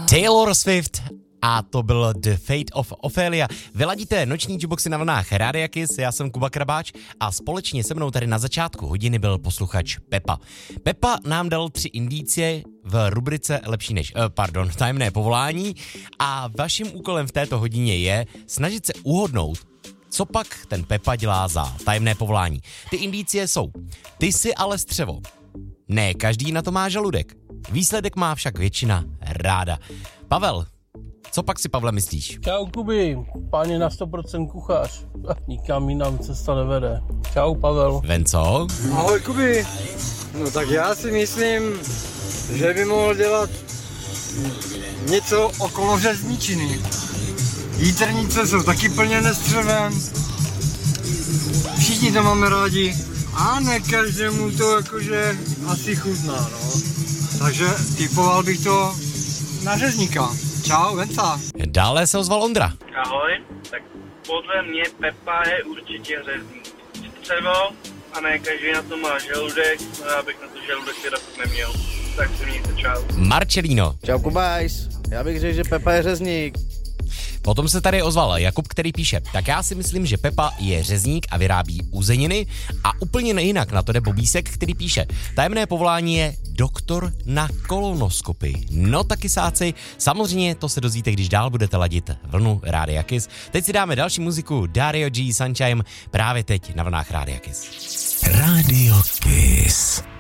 Taylor Swift a to byl The Fate of Ophelia. Vyladíte noční jukeboxy na vlnách Rádia Kiss, já jsem Kuba Krabáč a společně se mnou tady na začátku hodiny byl posluchač Pepa. Pepa nám dal 3 indicie v rubrice tajemné povolání a vaším úkolem v této hodině je snažit se uhodnout, co pak ten Pepa dělá za tajemné povolání. Ty indicie jsou: ty jsi ale střevo. Ne každý na to má žaludek. Výsledek má však většina ráda. Pavel, co pak si, Pavle, myslíš? Čau, Kuby, páně na 100% kuchař. Nikam jinam cesta nevede. Čau, Pavel. Venco? Ahoj, Kuby. No tak já si myslím, že by mohl dělat něco okolo řezničiny. Jítrnice jsou taky plněné střevem. Všichni to máme rádi. A ne každému to jakože asi chutná, no. Takže typoval bych to na řezníka. Čau, Venca. Dále se ozval Ondra. Ahoj, tak podle mě Pepa je určitě řezník. Střevo a ne každý na to má žaludek, no já bych na to žaludek teda neměl. Tak se mějte, čau. Marcelino. Čau, Kubajs. Já bych řekl, že Pepa je řezník. Potom se tady ozval Jakub, který píše: tak já si myslím, že Pepa je řezník a vyrábí uzeniny, a úplně jinak na to jde Bobísek, který píše: tajemné povolání je doktor na kolonoskopii. No taky sáci, samozřejmě to se dozvíte, když dál budete ladit vlnu Rádia Kiss. Teď si dáme další muziku, Dario G. Sunshine, právě teď na vlnách Rádia Kiss. Radio Kiss.